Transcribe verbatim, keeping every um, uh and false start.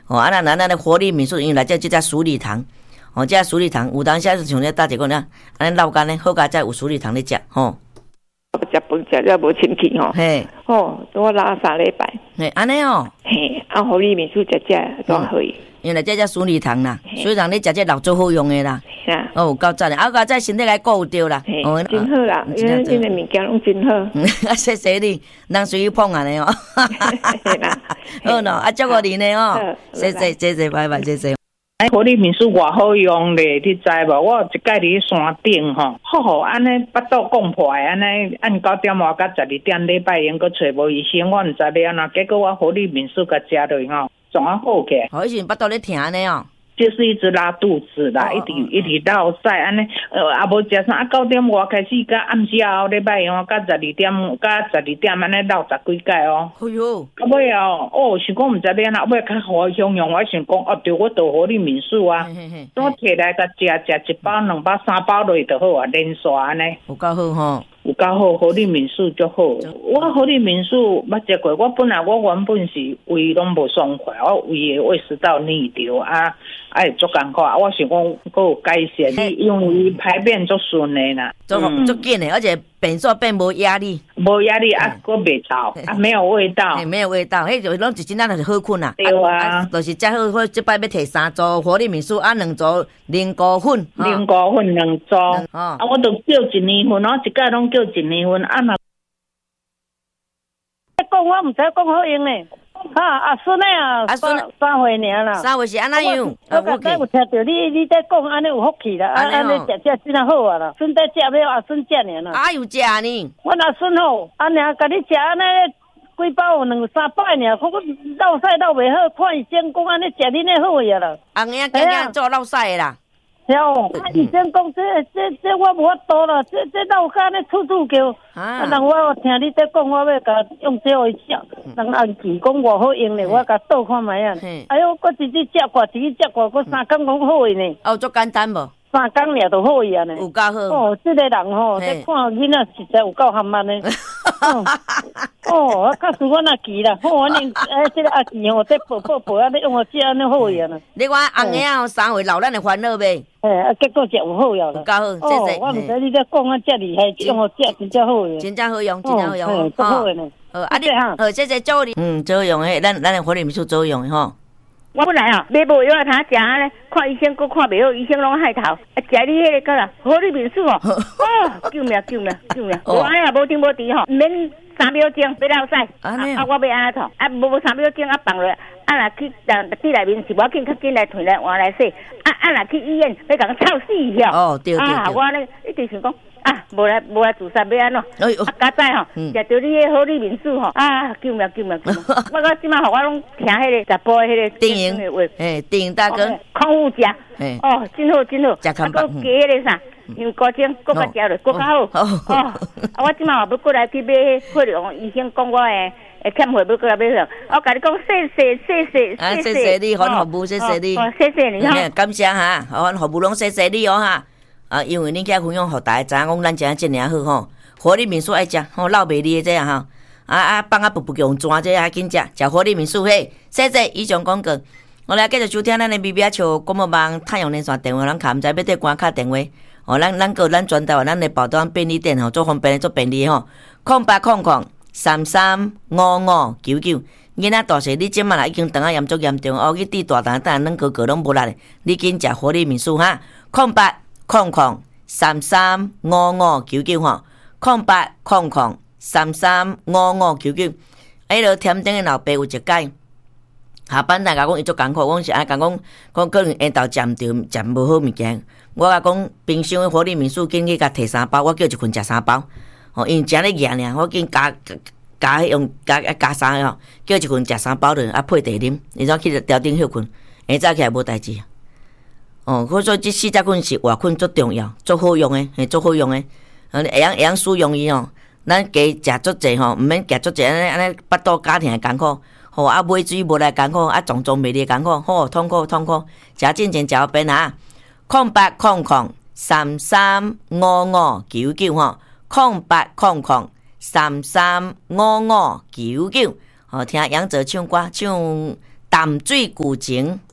哦，啊，咱咱咱的活力民宿因为内底即只鼠礼堂，哦，即只鼠礼堂有当时是像咧大姐讲咧，安尼老干咧好佳才有鼠礼堂咧食，吼。 食饭食了无清气吼， 嘿， 哦，多拉三礼拜， 嘿，安尼哦， 嘿，啊，互你民宿食食都可以。 因为这只鼠礼堂啦，所以让你食这肉最好用的啦。 啊， 哦，有够赞的，啊，佳在身体来顾着啦。 哦，真好啦，因为这个物件拢真好。 啊，谢谢你，人随意碰安尼哦。好喏，啊，祝福你呢哦，谢谢谢谢，拜拜，谢谢。 哎，活力民宿偌好用咧，你知无？我有一摆伫山顶吼，好好安尼巴肚讲破的，安尼按九点外到十二点礼拜因，搁找无医生，我毋知要安怎，结果我活力民宿甲食落吼，总啊好起来。 哦，以前巴肚咧疼呢哦。 就是一直拉肚子啦，一直一直落屎，安尼呃啊无食啥，啊九点外开始，甲暗时后礼拜哦，甲十二点，甲十二点安尼落十几届哦。 哎哟！ 啊尾哦，哦想讲毋知要安怎，尾较好享用，我想讲哦，对我到活力民宿啊，我摕来甲食食一包、两包、三包落就好啊，连刷安尼。 有够好吼！ 有够好，活力民宿就好。我活力民宿捌食过，我本来我原本是胃拢无爽快，我胃的胃食道逆流啊，啊会足艰苦。我想讲，佫有改善，因为排便足顺的啦， 足足紧的，而且便所便无压力， 无压力啊，佫袂臭，啊没有味道， 没有味道，迄就拢一真正就是好困啦。 对啊， 就是遮好，我即摆要摕三组活力民宿，啊两组菱膏粉， 菱膏粉两组，啊我都叫一年份，我一届拢。叫一年份，啊若讲我毋知讲好用呢。啊，阿孙诶啊，三三岁尔啦。 三岁是安怎样？ 我刚才有听到你你在讲安尼有福气啦，啊安尼食食真好啊啦。孙在食了，阿孙食尔啦。 啊有食呢？ 我阿孙吼，安尼甲你食安尼几包有两三百尔，我我落屎落袂好，看医生讲安尼食恁诶好呀啦。 红影囝囝做落屎诶啦。 哦，医生讲这这这我无法度啦，这这老干咧处处叫，啊，人我听你在讲，我要甲用这回食，人按字讲偌好用咧，我甲倒看卖啊。哎哟，我自己食过，自己食过，我三工讲好呢。 哦，足简单无？ 三工尔就好呀呢。 有够好。 哦，这个人吼，在看囡仔实在有够含慢呢。哦，啊，假使我那记啦，好，安尼哎，这个阿记吼，在抱抱抱，安尼用我食安尼好呀呢。 你看红影吼，三岁老咱的烦恼呗。 哎，啊，结果食有好呀啦。 有够好，谢谢。 我毋知你在讲啊，遮厉害，用我食真正好呀。 真正好用，真正好用。 哦，好呢。 好，啊你好，谢谢祝你。嗯，最好用诶，咱咱的活力民宿最好用诶吼。 我本来啊，买无药啊，通食啊咧，看医生佫看袂好，医生拢害头。啊，食你迄个个啦，活力民宿哦，哦，救命救命救命！我安尼也无顶无滴吼，毋免三秒钟要落屎，啊啊，我要安怎创？啊，无三秒钟啊放落，啊若去当地内面是无要紧，较紧来退来换来洗。啊啊，若去医院要甲我臭死遐。 哦，对对对。 啊，我咧一直想讲。啊，无来无来自杀要安怎？啊，加载吼，食到你迄好力民宿吼，啊，救命救命救命！我我即摆互我拢听迄个直播迄个电影话，诶，电影大哥， 康复食，哦，真好真好， 食看饱，加迄个啥，香菇精，搁较食落，搁较好。哦，啊，我即摆也要过来去买血量，医生讲我诶。会欠血要过来买上，我甲你讲，谢谢谢谢啊，谢谢你，阮服务，谢谢你， 谢谢你哈， 感谢哈，阮服务拢谢谢你哦哈。啊，因为恁遐分享，互大家知影讲咱食真尔好吼。活力民宿爱食，吼老袂腻的这样吼。啊啊，放啊步步用转这还紧食，食活力民宿嘿。谢谢以上广告，我来继续收听咱的 B B 球广播网太阳连线电话，咱卡毋知要对关卡电话。哦，咱咱个咱转台咱的宝岛便利店吼，做方便做便利吼。空八空空三三五五九九。囡仔大细，你即马啦已经肠仔炎足严重，哦去滴大肠，等咱个个拢无力的，你紧食活力民宿哈。空八空空三三五五九九吼，空八空空三三五五九九。迄落添丁的老爸有一解，下班大家讲伊足艰苦，我是爱讲讲讲可能下昼食毋着，食无好物件。我甲讲冰箱的活力民宿紧去甲摕三包，我叫一份食三包。哦，因食咧热尔，我紧加加用加加三个吼，叫一份食三包落，啊配茶啉，你怎去条顶休困，下早起来无代志。哦，所以即四只菌是活菌足重要，足好用诶，嘿，足好用诶。啊，会晓会晓使用伊吼，咱加食足济吼，毋免食足济安尼安尼腹肚家庭诶艰苦，吼啊买水无来艰苦，啊种种袂哩艰苦，吼痛苦痛苦，食进前食边啊，空八空空三三五五九九吼，空八空空三三五五九九，吼听杨哲唱歌唱。 淡水古井